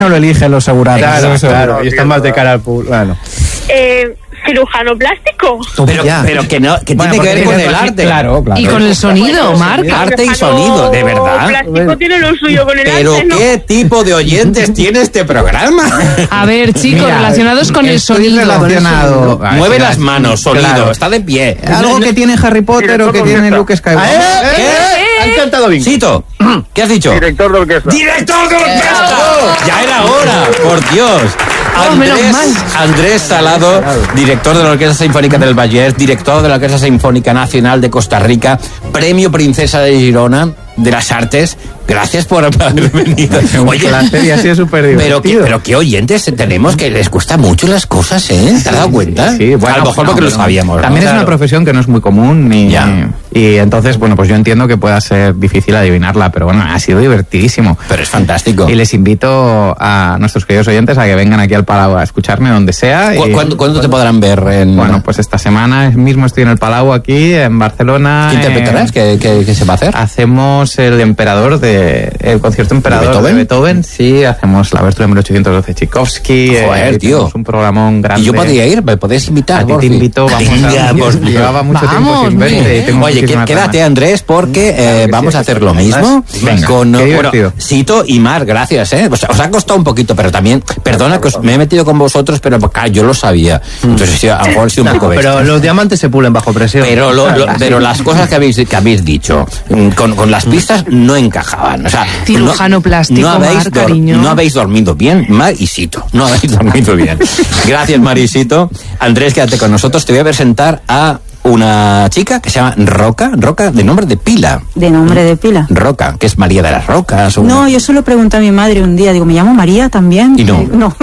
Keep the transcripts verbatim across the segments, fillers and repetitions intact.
no lo eligen los segurados. Claro, claro, y están más de cara al público. Bueno. Eh, cirujano plástico. Pero, pero que no, que Bueno, tiene que ver con tiene el que- arte. Claro, claro. Y con el sonido, Marc. Arte y sonido, de verdad. Plástico tiene lo suyo con el Pero arte, ¿no? ¿qué tipo de oyentes tiene este programa? A ver, chicos, Mira, relacionados con el estoy sonido. relacionado. A ver, Mueve si las la- manos, sonido, Claro. está de pie. Algo que tiene Harry Potter o que tiene Luke Skywalker. ¿Eh? Han cantado bien. Cito, ¿qué has dicho? Director de orquesta. ¡Director de orquesta! Ya era hora, por Dios. Oh, menos Andrés, mal. Andrés Salado, director de la Orquesta Sinfónica del Vallès, director de la Orquesta Sinfónica Nacional de Costa Rica, Premio Princesa de Girona de las Artes. Gracias por haber venido. Oye, la serie ha sido súper divertido. pero, qué- pero qué oyentes tenemos que les cuesta mucho las cosas, ¿eh? ¿Te has dado cuenta? Sí, bueno, a lo mejor no, porque lo pero sabíamos, ¿no? También es Claro. una profesión que no es muy común y, Ya. y entonces, bueno, pues yo entiendo que pueda ser difícil adivinarla, pero bueno, ha sido divertidísimo. Pero es fantástico. Y les invito a nuestros queridos oyentes a que vengan aquí al Palau a escucharme donde sea. ¿Cu- y- ¿Cuándo, cuándo te podrán ver? En... Bueno, pues esta semana mismo estoy en el Palau aquí, en Barcelona. ¿Qué interpretarás? eh, ¿Qué, qué, qué se va a hacer? Hacemos el emperador de el concierto emperador ¿De Beethoven? de Beethoven, sí, hacemos la abertura de mil ochocientos doce Tchaikovsky. Joder, eh, tío. tenemos un programón grande. Y yo podría ir, me podéis invitar. A ti te Borfi. invito, vamos Venga, a... pues, Llevaba mucho tiempo Vamos, sin verte muy y tengo Oye, que- muchísimas quédate, ganas. Andrés, porque eh, Claro que vamos sí, a hacer lo más. mismo Venga, con qué bueno, divertido. Sito y Mar, gracias, ¿eh? Os, os ha costado un poquito, pero también, perdona que os- me he metido con vosotros, pero acá yo lo sabía. Entonces, sí, a lo mejor he sido un poco bestia. Pero los diamantes se pulen bajo presión. Pero, lo- lo- pero las cosas que habéis, que habéis dicho mm, con, con las pistas no encajaban. O sea, Cirujano no, plástico, no habéis, Mar, cariño. no habéis dormido bien, Mar y Sito. No habéis dormido bien. Gracias, Mar y Sito. Andrés, quédate con nosotros. Te voy a presentar a una chica que se llama Roca. Roca, de nombre de pila. De nombre de pila. Roca, que es María de las Rocas. o No, una- yo solo pregunté a mi madre un día, digo, ¿me llamo María también? Y no. No.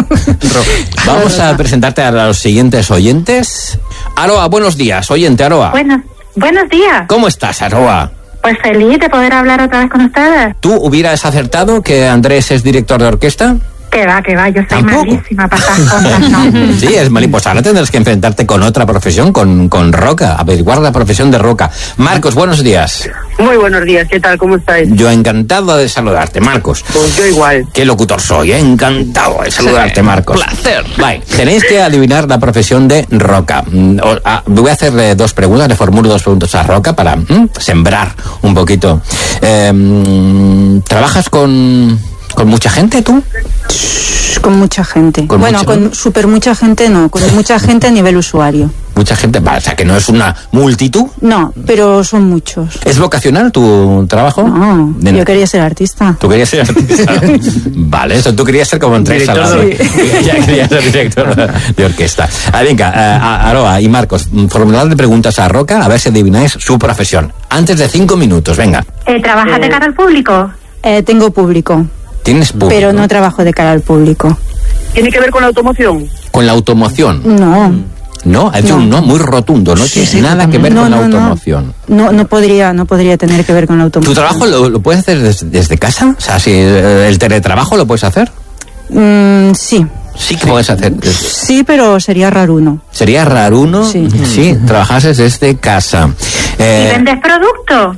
Vamos a presentarte a los siguientes oyentes. Aroa, buenos días. Oyente, Aroa. Buenos, buenos días. ¿Cómo estás, Aroa? Pues feliz de poder hablar otra vez con ustedes. ¿Tú hubieras acertado que Andrés es director de orquesta? Que va, que va, yo soy ¿Tampoco? malísima para estas cosas, ¿no? Sí, es mal. Pues ahora tendrás que enfrentarte con otra profesión, con, con Roca, averiguar la profesión de Roca. Marcos, buenos días. Muy buenos días, ¿qué tal? ¿Cómo estáis? Yo encantado de saludarte, Marcos. Pues yo igual. Qué locutor soy, ¿eh? Encantado de saludarte, Marcos. Placer. Vale, tenéis que adivinar la profesión de Roca. Mm, o- ah, voy a hacerle dos preguntas, le formulo dos preguntas a Roca para mm, sembrar un poquito. Eh, mm, ¿Trabajas con, con mucha gente tú? Con mucha gente. Con bueno, mucha, con ¿no? súper mucha gente no, con mucha gente a nivel usuario. Mucha gente, vale, o sea que no es una multitud. No, pero son muchos. ¿Es vocacional tu trabajo? No, De- yo quería ser artista. Tú querías ser artista. Vale, eso, tú querías ser como Andrés Director Salado. de Ya querías ser director de orquesta. Ah, venga, eh, a- Aroa y Marcos, formuladle preguntas a Roca a ver si adivináis su profesión. Antes de cinco minutos, venga. Eh, ¿Trabajas de cara al público? Eh, tengo público, Tienes público. pero no trabajo de cara al público. ¿Tiene que ver con la automoción? Con la automoción. No. No, ha hecho No. un no muy rotundo, no tiene nada que ver no, con la no, no. automoción. No, no podría, no podría tener que ver con la ¿Tu automoción. trabajo lo, lo puedes hacer des- desde casa? O sea, si eh, el teletrabajo lo puedes hacer. Mm, sí, Sí que puedes hacer. sí, pero sería raruno. Sería raruno Sí. si trabajases desde casa. Eh, ¿Y vendes productos?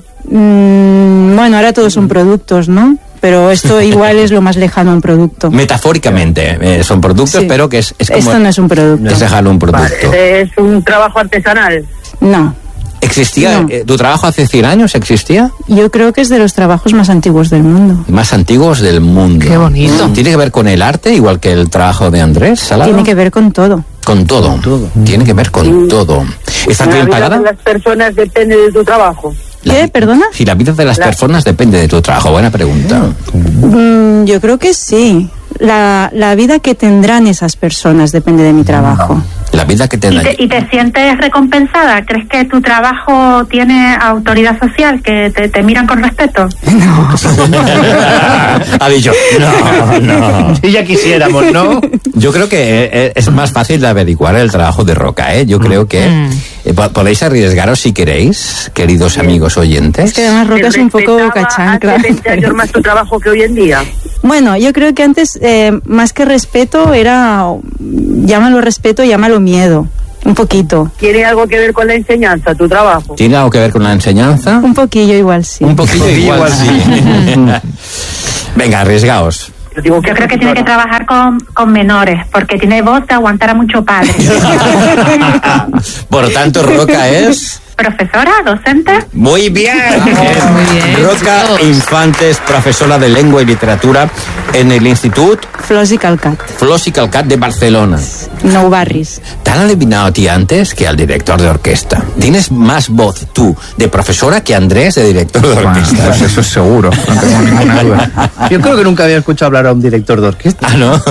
Mm, bueno, ahora todos son productos, ¿no? Pero esto igual es lo más lejano a un producto. Metafóricamente, eh, son productos, Sí. pero que es, es como... Esto no es un producto. Es dejarlo un producto. Vale, es un trabajo artesanal. No, ¿Existía? No. eh, ¿Tu trabajo hace cien años existía? yo creo que es de los trabajos más antiguos del mundo. Más antiguos del mundo. Qué bonito. ¿Tiene que ver con el arte, igual que el trabajo de Andrés Salado? Tiene que ver con todo. Con todo. Tiene que ver con todo. ¿Estás La bien vida pagada? de las personas depende de tu trabajo. La ¿Qué? vi- ¿Perdona? Si la vida de las La- personas depende de tu trabajo. Buena pregunta. Mm, yo creo que sí. La, la vida que tendrán esas personas depende de mi trabajo. La vida que te ¿Y da... te, y te sientes recompensada? ¿Crees que tu trabajo tiene autoridad social, que te, te miran con respeto? ha dicho, no, no. Si ya quisiéramos, ¿no? Yo creo que eh, es más fácil de averiguar el trabajo de Roca, ¿eh? Yo creo que eh, po- podéis arriesgaros si queréis, queridos amigos oyentes. Es que además Roca es un poco ¿Respetaba cachancla. hace veinte años más tu trabajo que hoy en día? Bueno, yo creo que antes, eh, más que respeto, era, llámalo respeto, llámalo miedo. Un poquito. ¿Tiene algo que ver con la enseñanza, tu trabajo? ¿Tiene algo que ver con la enseñanza? Un poquillo igual sí. Un poquillo igual, sí. Venga, arriesgaos. Digo, Yo creo que tiene que trabajar con, con menores, porque tiene voz de aguantar a mucho padre. Por tanto, Roca es... Profesora, docente. Muy bien. Muy bien, Roca chicos. Infantes, profesora de lengua y literatura en el Institut Flors i Calcat, Flors i Calcat de Barcelona. Nou Barris. ¿Te han adivinado a ti antes que al director de orquesta? Tienes más voz tú de profesora que Andrés de director de Bueno, orquesta. pues eso es seguro, no tengo ninguna duda. Yo creo que nunca había escuchado hablar a un director de orquesta. Ah, ¿no?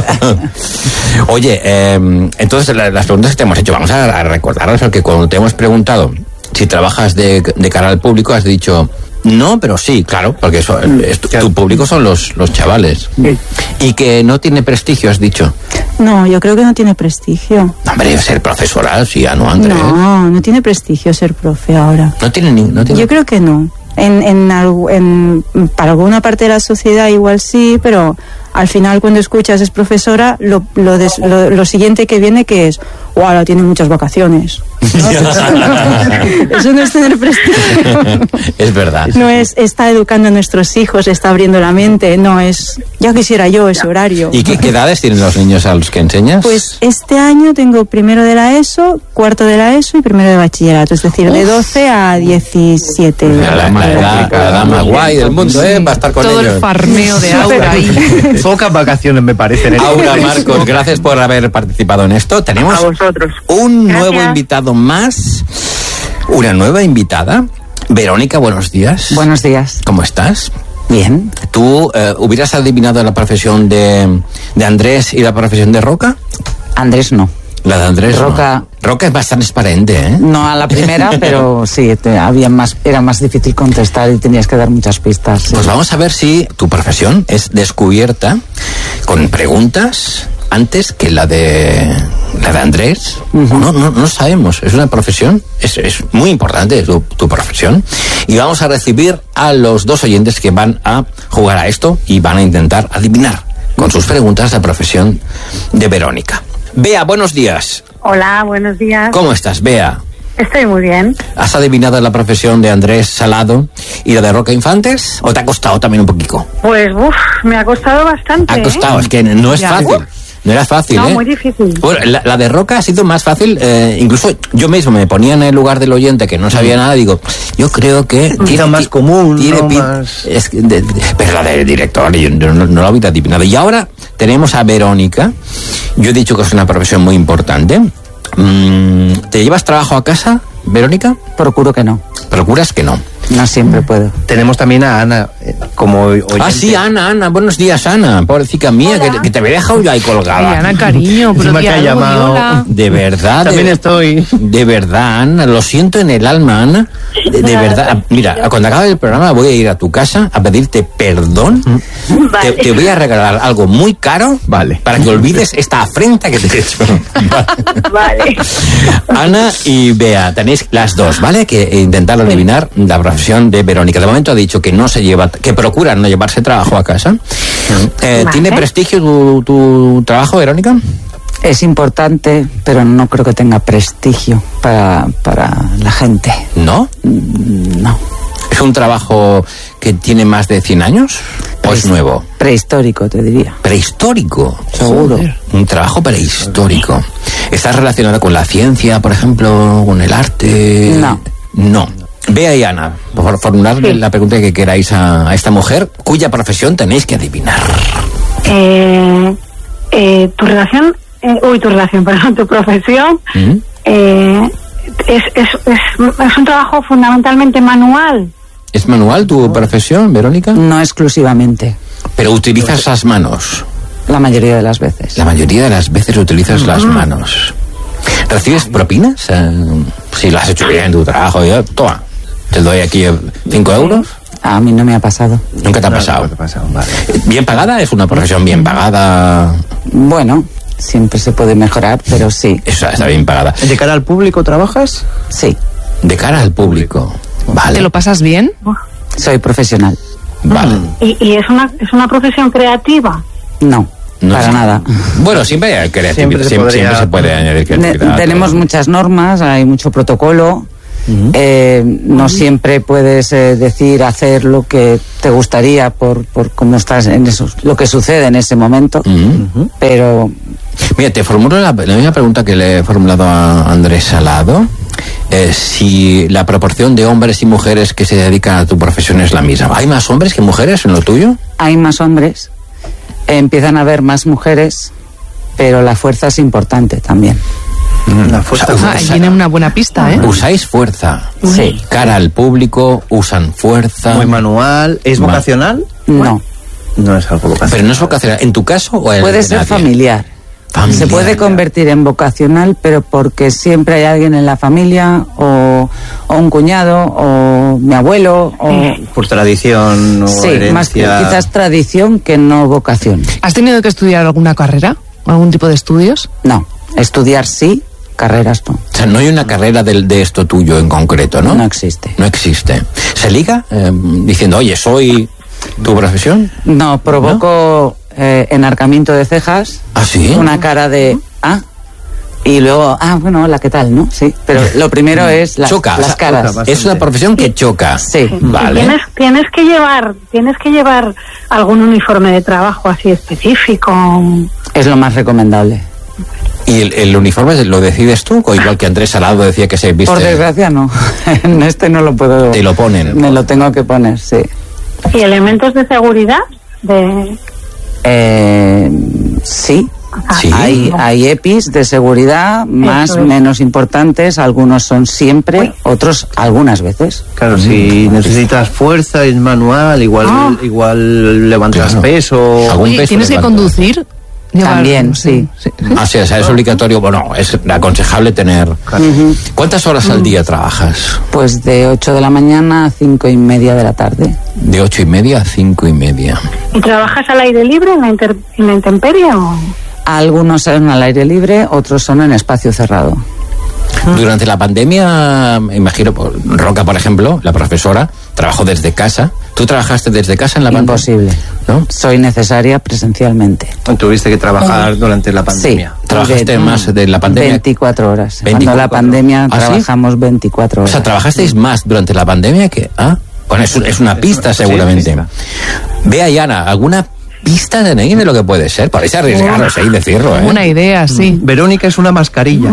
Oye, eh, entonces la- las preguntas que te hemos hecho, vamos a, a recordarlas, porque cuando te hemos preguntado si trabajas de, de cara al público, has dicho no, pero sí, claro, porque eso, es, tu, tu público son los, los chavales. Y que no tiene prestigio, has dicho. No, yo creo que no tiene prestigio. Hombre, ser profesora, sí, ¿no, Andrés? No, no tiene prestigio ser profe ahora. No tiene ni... No tiene... Yo creo que no. En, en, algu- en- para alguna parte de la sociedad igual sí, pero al final cuando escuchas es profesora, lo, lo, des- lo, lo siguiente que viene que es, wow, ahora tiene muchas vacaciones. ¿No? Eso no es tener prestigio. Es verdad. No es, está educando a nuestros hijos, está abriendo la mente, no es, ya quisiera yo ese horario. ¿Y qué, qué edades tienen los niños a los que enseñas? Pues este año tengo primero de la ESO, cuarto de la ESO y primero de bachillerato, es decir, de doce a diecisiete. la, la, la edad, la edad más guay del mundo, ¿eh? Va a estar con Todo ellos. el farmeo de Aura ahí. Pocas vacaciones me parecen. ¿eh? Aura Marcos, gracias por haber participado en esto. Tenemos A vosotros. un Gracias. nuevo invitado más. Una nueva invitada. Verónica, buenos días. Buenos días. ¿Cómo estás? Bien. ¿Tú eh, hubieras adivinado la profesión de, de Andrés y la profesión de Roca? Andrés no. La de Andrés no. Roca- Roca es bastante transparente, ¿eh? No a la primera, pero sí, te- había más, era más difícil contestar y tenías que dar muchas pistas. sí. Pues vamos a ver si tu profesión es descubierta con preguntas antes que la de la de Andrés. Ujú. No, no, no sabemos. Es una profesión, es, es muy importante tu, tu profesión. Y vamos a recibir a los dos oyentes que van a jugar a esto y van a intentar adivinar con sus preguntas la profesión de Verónica. Bea, buenos días. Hola, buenos días. ¿Cómo estás, Bea? Estoy muy bien. ¿Has adivinado la profesión de Andrés Salado y la de Roca Infantes? ¿O te ha costado también un poquito? Pues, uff, me ha costado bastante. Ha costado, es que no es Ya. fácil. No era fácil, No, ¿eh? muy difícil. Bueno, la, la de Roca ha sido más fácil, eh, incluso yo mismo me ponía en el lugar del oyente que no sabía nada, digo, yo creo que... Quizá más común, ¿no? pin- Más- es que de- de- pero la del director, yo no, no, no lo había adivinado. Y ahora tenemos a Verónica. Yo he dicho que es una profesión muy importante. Mm, ¿Te llevas trabajo a casa, Verónica? Procuro que no. Procuras que no. No siempre puedo. Tenemos también a Ana eh, como oyente. Ah, sí, Ana, Ana. Buenos días, Ana. Pobrecita mía, que, que te había dejado yo ahí colgada. Ay, Ana, cariño, pero Encima di que ha algo, llamado. Viola. De verdad. También de, estoy. De verdad, Ana. Lo siento en el alma, Ana. De, de verdad. Mira, cuando acabe el programa voy a ir a tu casa a pedirte perdón. Te, te voy a regalar algo muy caro. Vale. Para que olvides esta afrenta que te he hecho. Vale. Ana y Bea, tenéis las dos, ¿vale? Que intentar adivinar la profesión de Verónica. De momento ha dicho que no se lleva, que procuran no llevarse trabajo a casa. Eh, Vale. ¿Tiene prestigio tu, tu trabajo, Verónica? Es importante, pero no creo que tenga prestigio para, para la gente. ¿No? No. ¿Es un trabajo que tiene más de cien años? ¿O es nuevo? Prehistórico, te diría. Prehistórico. Seguro. Joder, un trabajo prehistórico. ¿Estás relacionado con la ciencia, por ejemplo, con el arte? No. No. Bea y Ana, por favor, formularle la pregunta que queráis a, a esta mujer, cuya profesión tenéis que adivinar. Eh, eh, tu relación, eh, uy, tu relación, perdón, tu profesión, ¿Mm? eh, es, es, es, es un trabajo fundamentalmente manual. ¿Es manual tu profesión, Verónica? No exclusivamente. Pero utilizas las manos. La mayoría de las veces. La mayoría de las veces utilizas las manos. ¿Recibes propinas? Eh, si lo has hecho bien en tu trabajo, yo, toma, te doy aquí cinco euros. A mí no me ha pasado. Nunca te ha pasado. No, no te ha pasado, vale. ¿Bien pagada? ¿Es una profesión bien pagada? Bueno, siempre se puede mejorar, pero sí. Esa está bien pagada. ¿De cara al público trabajas? Sí. De cara al público. Vale. ¿Te lo pasas bien? Soy profesional. Vale. Y, y es una es una profesión creativa. No, No para sé. nada. Bueno, siempre hay creatividad. Siempre Siempre, se siempre podría- se puede añadir Ne- creatividad. tenemos todo. muchas normas, hay mucho protocolo Uh-huh. eh, no uh-huh. siempre puedes eh, decir, hacer lo que te gustaría por, por cómo estás en eso, lo que sucede en ese momento, uh-huh. pero... Mira, te formulo la, la misma pregunta que le he formulado a Andrés Salado. Eh, si la proporción de hombres y mujeres que se dedican a tu profesión es la misma. ¿Hay más hombres que mujeres en lo tuyo? Hay más hombres, empiezan a haber más mujeres, pero la fuerza es importante también. La fuerza. O sea, ahí tiene una buena pista, ¿eh? ¿Usáis fuerza? Sí. Cara al público, usan fuerza. Muy manual. ¿Es vocacional? No. No es algo vocacional. Pero no es vocacional. ¿En tu caso o en Puede el de ser nadie? familiar. Familiar. Se puede convertir en vocacional, pero porque siempre hay alguien en la familia, o, o un cuñado, o mi abuelo, o... Por tradición o sí, herencia. más que quizás tradición que no vocación. ¿Has tenido que estudiar alguna carrera? ¿Algún tipo de estudios? No, estudiar sí, carreras no. O sea, no hay una carrera de, de esto tuyo en concreto, ¿no? No existe. No existe. ¿Se liga eh, diciendo, oye, soy tu profesión? No, provoco eh, enarcamiento de cejas. ¿Ah, sí? Una cara de... Ah, y luego, ah, bueno, hola, ¿qué tal? ¿No? Sí, pero lo primero es la- Choca, las o sea, caras. choca Es una profesión que choca. Sí. Vale. Tienes, tienes que llevar, tienes que llevar algún uniforme de trabajo así específico. Es lo más recomendable. ¿Y el, el uniforme lo decides tú? O igual que Andrés Salado decía que se viste... Por desgracia no. En este no lo puedo... Te lo ponen. Me lo tengo que poner, sí. ¿Y elementos de seguridad? De... Eh, sí. Sí. Hay, hay EPIs de seguridad, más, Eso es. menos importantes. Algunos son siempre, otros algunas veces. Claro, si necesitas fuerza, es manual, igual, Ah. igual levantas Claro. peso. Algún Oye, peso ¿tienes que levanta. conducir? Llevar- También, sí. Ah, sí, o sea, es obligatorio, bueno, es aconsejable tener... Ujú. ¿Cuántas horas al día trabajas? Pues de ocho de la mañana a cinco y media de la tarde. De ocho y media a cinco y media. ¿Y trabajas al aire libre en la, inter- en la intemperie o...? Algunos son al aire libre, otros son en espacio cerrado. Durante la pandemia, me imagino, por- Roca, por ejemplo, la profesora, trabajó desde casa. ¿Tú trabajaste desde casa en la pandemia? Imposible. ¿No? Soy necesaria presencialmente. Tuviste que trabajar durante la pandemia. Sí. ¿Trabajaste De- más de la pandemia? veinticuatro horas. Cuando veinticuatro. la pandemia ¿Ah, sí? trabajamos veinticuatro O horas. sea, ¿trabajasteis más durante la pandemia que...? ¿Ah? Bueno, es, es una pista Sí, seguramente. pista. Vea, Yana, ¿alguna pista de de lo que puede ser? Podéis arriesgaros ahí, decirlo, ¿eh? Una idea, sí. Verónica es una mascarilla.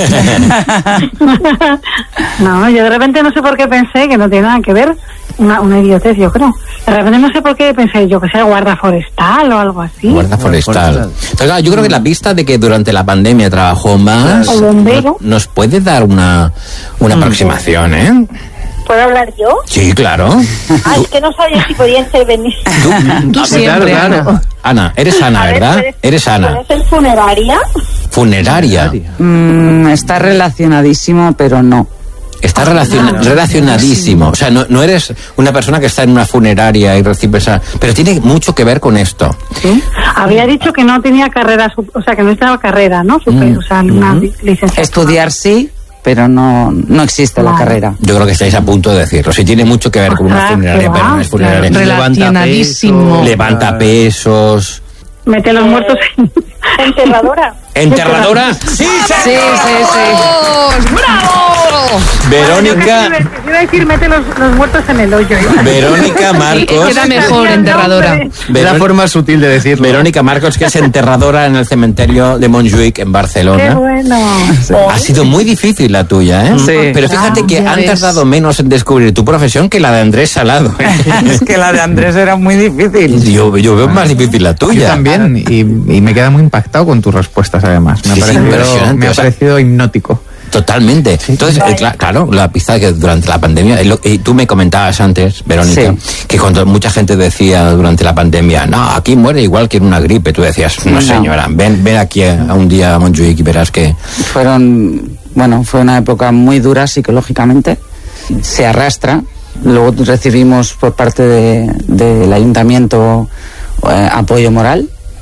No, yo de repente no sé por qué pensé que no tiene nada que ver, una, una idiotez yo creo. De repente no sé por qué pensé, yo que sé, guarda forestal o algo así. Guarda forestal. forestal. Entonces, claro, yo creo que la pista de que durante la pandemia trabajó más O bombero. no- nos puede dar una, una aproximación, ¿eh? ¿Puedo hablar yo? Sí, claro. Ah, es que no sabía si podía intervenir. Tú, Tú Ah, siempre, claro, claro. Ana. Ana, eres Ana, A ver, ¿verdad? ¿puedes- Eres Ana. ¿Puedes ser funeraria? Funeraria. Mm, está relacionadísimo, pero no. Está relaciona- relacionadísimo. O sea, no, no eres una persona que está en una funeraria y recibe esa... Pero tiene mucho que ver con esto. ¿Sí? Había dicho que no tenía carrera, sup- o sea, que no estaba carrera, ¿no? Super- Mm. O sea, una li- licenciatura. Estudiar sí, pero no, no existe la Vale. carrera. Yo creo que estáis a punto de decirlo. Sí, tiene mucho que ver con una Ostras, funeraria, qué pero no va, es funeraria. claro. Relacionadísimo. Levanta pesos. Mete los muertos en... Enterradora. ¿Enterradora? ¡Sí, Sí, sí, sí. ¡Bravo! Verónica, Yo iba a decir, mete los, los muertos en el hoyo. Verónica Sí, Marcos. queda mejor enterradora. Es la Verón- forma sutil de decirlo. Verónica Marcos, que es enterradora en el cementerio de Montjuic, en Qué Barcelona. bueno. Ha sido muy difícil la tuya, ¿eh? Sí. Pero fíjate que ya han ves. tardado menos en descubrir tu profesión que la de Andrés Salado. Es que la de Andrés era muy difícil. Yo, yo veo más difícil la Yo tuya. también, y, y me queda muy impactado con tus respuestas, además. Me ha Sí, sí, parecido, impresionante, me ha o sea- parecido hipnótico. Totalmente. Entonces, eh, cla- claro, la pista que durante la pandemia, y lo- y tú me comentabas antes, Verónica, Sí. que cuando mucha gente decía durante la pandemia, no, aquí muere igual que en una gripe, tú decías, no, No. señora, ven, ven aquí a, a un día a Montjuic y verás que... Fueron, bueno, fue una época muy dura psicológicamente. Se arrastra. Luego recibimos por parte de- del ayuntamiento eh, apoyo moral,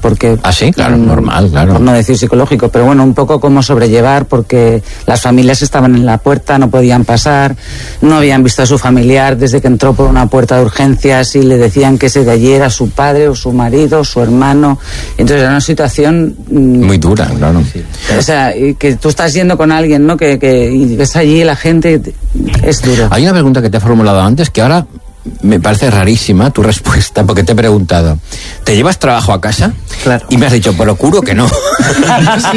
porque... Ah, sí, claro, mm, normal, claro. Por no decir psicológico, pero bueno, un poco cómo sobrellevar, porque las familias estaban en la puerta, no podían pasar, no habían visto a su familiar desde que entró por una puerta de urgencias y le decían que ese de allí era su padre o su marido o su hermano. Entonces era una situación... Mm, muy dura, claro. Sí. O sea, y que tú estás yendo con alguien, ¿no? Que, que y ves allí la gente, es duro. Hay una pregunta que te he formulado antes que ahora me parece rarísima tu respuesta, porque te he preguntado, ¿te llevas trabajo a casa? Claro. Y me has dicho, pero curo que no. Sí.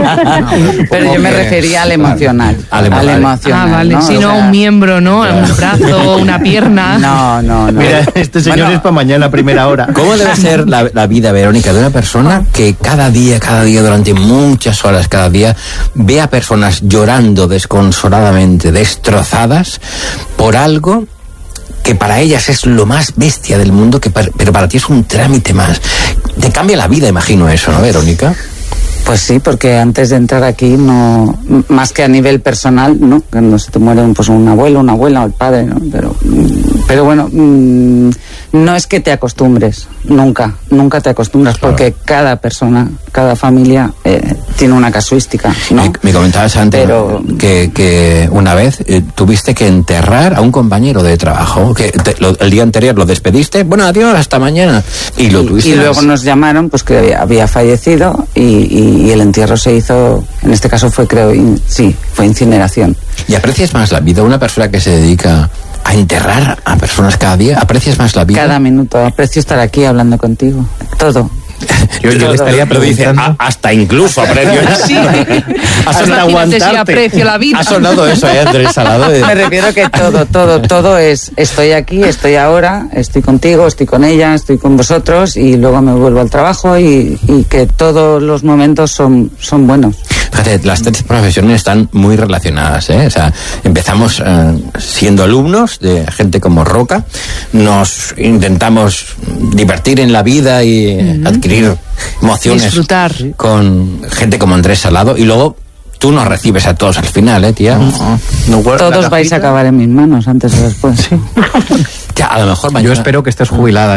No, pero yo me que... refería al emocional. Al, al Ah, emocional. vale. ¿no? Si no, o sea... un miembro, ¿no? Claro. Un brazo, una pierna. No, no, no. Mira, este señor bueno, es para mañana a primera hora. ¿Cómo debe ser la, la vida, Verónica, de una persona que cada día, cada día, durante muchas horas, cada día, ve a personas llorando desconsoladamente, destrozadas, por algo que para ellas es lo más bestia del mundo, que para, pero para ti es un trámite más? Te cambia la vida, imagino eso, ¿no, Verónica? Pues sí, porque antes de entrar aquí, no, más que a nivel personal, ¿no? Cuando se te muere pues, un abuelo, una abuela o el padre, ¿no? Pero, pero bueno, mmm, no es que te acostumbres, nunca, nunca te acostumbras, claro. Porque cada persona, cada familia eh, tiene una casuística, ¿no? Me, me comentabas antes pero, que, que una vez eh, tuviste que enterrar a un compañero de trabajo, que te, lo, el día anterior lo despediste, bueno, adiós, hasta mañana, y lo tuviste. Y luego nos llamaron, pues que había, había fallecido y, y y el entierro se hizo, en este caso fue, creo, in, sí, fue incineración. ¿Y aprecias más la vida? Una persona que se dedica a enterrar a personas cada día, ¿aprecias más la vida? Cada minuto, aprecio estar aquí hablando contigo, todo. Yo, yo le estaría preguntando. Dice, hasta incluso aprecio. Sí. Hasta aguantarte. Si aprecio la vida. Ha sonado eso, ¿eh, Andrés Salado? De... Me refiero que todo, todo, todo es, estoy aquí, estoy ahora, estoy contigo, estoy con ella, estoy con vosotros y luego me vuelvo al trabajo y, y que todos los momentos son, son buenos. Fíjate, las tres profesiones están muy relacionadas, ¿eh? O sea, empezamos eh, siendo alumnos de gente como Roca, nos intentamos divertir en la vida y uh-huh. adquirir emociones. Disfrutar. Con gente como Andrés Salado y luego tú nos recibes a todos al final, ¿eh, tía? Uh-huh. No, todos vais a acabar en mis manos antes o después. Sí. Ya, a lo mejor mañana... Yo espero que estés jubilada.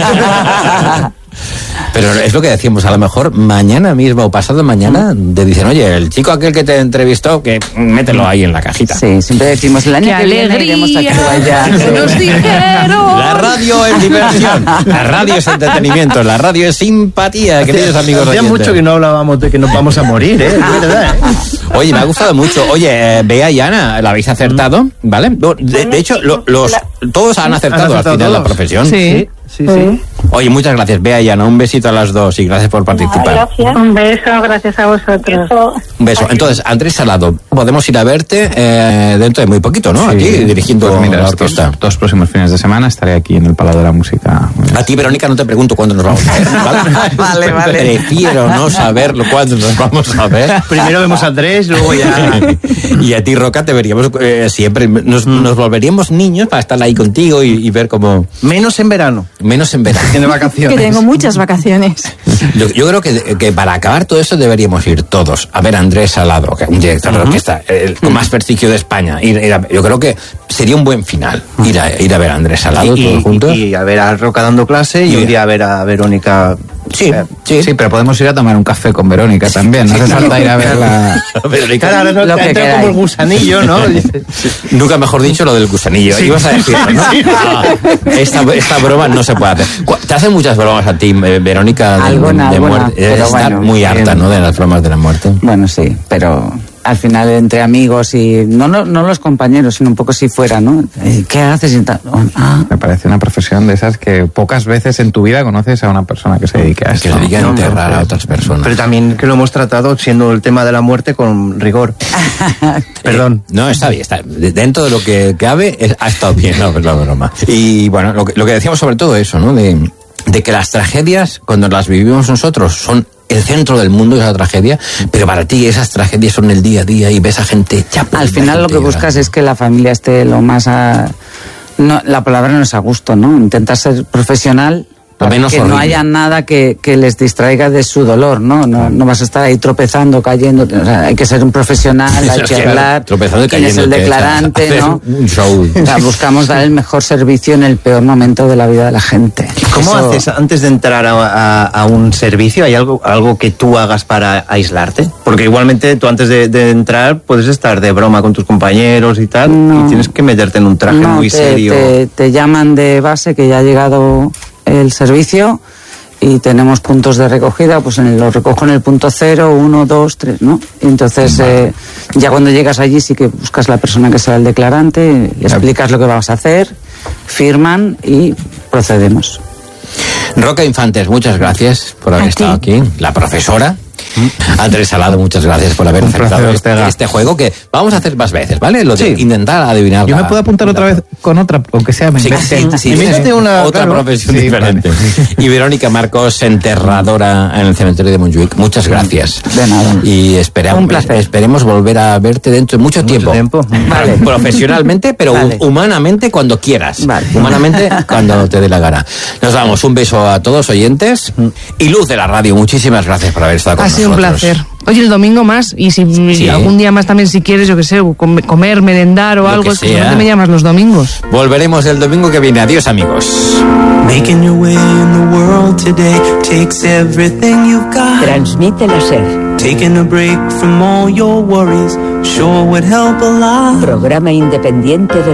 Pero es lo que decimos, a lo mejor mañana mismo o pasado mañana te dicen, oye, el chico aquel que te entrevistó, que mételo ahí en la cajita. Sí, siempre decimos, el año ¡qué que viene iremos a Cuba. Nos dijeron. La radio es diversión, la radio es entretenimiento, la radio es simpatía, queridos amigos oyentes. Hacía mucho que no hablábamos de que nos vamos a morir, ¿eh? Es verdad, ¿eh? Oye, me ha gustado mucho. Oye, eh, Bea y Ana, la habéis acertado, ¿vale? De, de hecho, lo, los todos han acertado, han acertado al final todos. La profesión. Sí. Sí, sí. Oye, muchas gracias, Bea y Ana. Un besito a las dos y gracias por participar. Gracias. Un beso, gracias a vosotros. Un beso. Entonces, Andrés Salado, podemos ir a verte eh, dentro de muy poquito, ¿no? Sí. Aquí dirigiendo pues mira, la los orquesta. Dos, dos próximos fines de semana estaré aquí en el Palau de la Música. A ti, Verónica, no te pregunto cuándo nos vamos a ver, ¿vale? Vale, vale. Prefiero no saberlo cuándo nos vamos a ver. Primero vemos a Andrés, luego ya... Y a ti, Roca, te veríamos eh, siempre. Nos, mm. nos volveríamos niños para estar ahí contigo y, y ver cómo... Menos en verano. Menos en verano. Tiene vacaciones. Que tengo muchas vacaciones. Yo, yo creo que, que para acabar todo eso deberíamos ir todos a ver a Andrés Salado, que es un director uh-huh. de orquesta el, con más prestigio de España. Ir, ir a, yo creo que sería un buen final ir a, ir a ver a Andrés Salado y, todos juntos. Y a ver a Roca dando clase y, y un día a ver a Verónica. Sí, eh, sí, sí, pero podemos ir a tomar un café con Verónica también. No hace falta ir a verla. Verónica, claro, no, lo que entra como el gusanillo, ¿no? Nunca mejor dicho lo del gusanillo. Sí. Ibas a decirlo, ¿no? Sí. Ah, esta, esta broma no se puede hacer. ¿Te hacen muchas bromas a ti, Verónica, de, alguna, de alguna, muerte? Debes estar bueno, muy harta, ¿no? De las bromas de la muerte. Bueno, sí, pero... al final entre amigos y no, no no los compañeros, sino un poco si fuera, ¿no? ¿Qué haces? Y tal? Ah. Me parece una profesión de esas que pocas veces en tu vida conoces a una persona que se dedique a esto. Que se dedique a enterrar a otras personas. Pero también que lo hemos tratado siendo el tema de la muerte con rigor. Perdón. Eh, no, está bien, está dentro de lo que cabe, es, ha estado bien, no, es la broma. Y bueno, lo que, lo que decíamos sobre todo eso, ¿no? De, de que las tragedias, cuando las vivimos nosotros, son el centro del mundo de esa tragedia, pero para ti esas tragedias son el día a día y ves a gente ya. Al final lo que buscas llorando. Es que la familia esté lo más a... No, la palabra no es a gusto, ¿no? Intentas ser profesional, para menos que no horrible. haya nada que, que les distraiga de su dolor, ¿no? No, no vas a estar ahí tropezando, cayendo. O sea, hay que ser un profesional, hay que hablar. Tropezando y quién es cayendo, el que es declarante, hacer ¿no? un show. O sea, buscamos dar el mejor servicio en el peor momento de la vida de la gente. ¿Cómo Eso- haces antes de entrar a, a- a un servicio? ¿Hay algo, algo que tú hagas para aislarte? Porque igualmente tú antes de, de entrar puedes estar de broma con tus compañeros y tal, No. y tienes que meterte en un traje No, muy te, serio. Te, te llaman de base que ya ha llegado el servicio y tenemos puntos de recogida, pues en el, lo recojo en el punto cero, uno, dos, tres, ¿no? Y entonces eh, ya cuando llegas allí sí que buscas la persona que sea el declarante, le explicas lo que vas a hacer, firman y procedemos. Roca Infantes, muchas gracias por haber A estado ti. aquí. La profesora. Andrés Salado, muchas gracias por haber Un aceptado placer, este, Ortega. este juego que vamos a hacer más veces, ¿vale? Lo de Sí. intentar adivinar. Yo la- me puedo apuntar la- otra vez con otra, aunque sea me Sí, invente. sí, sí, Invéntate sí. una, otra claro. profesión Sí, diferente. vale. Y Verónica Marcos, enterradora en el cementerio de Montjuic. Muchas gracias. De nada. Y esperamos, Un placer. esperemos volver a verte dentro de mucho tiempo. tiempo. Vale. Profesionalmente, pero Vale. humanamente cuando quieras. Vale. Humanamente cuando te dé la gana. Nos damos un beso a todos oyentes. Y Luz de la radio, muchísimas gracias por haber estado con Ha nosotros. sido un placer. Oye, el domingo más, y si Sí. algún día más también, si quieres, yo que sé, com- comer, merendar o Lo algo, que es que sea. ¿dónde me llamas los domingos? Volveremos el domingo que viene. Adiós, amigos. Making your way in the world today takes everything you've got. Transmite la SER. Taking a break from all your worries sure would help a lot. Programa independiente de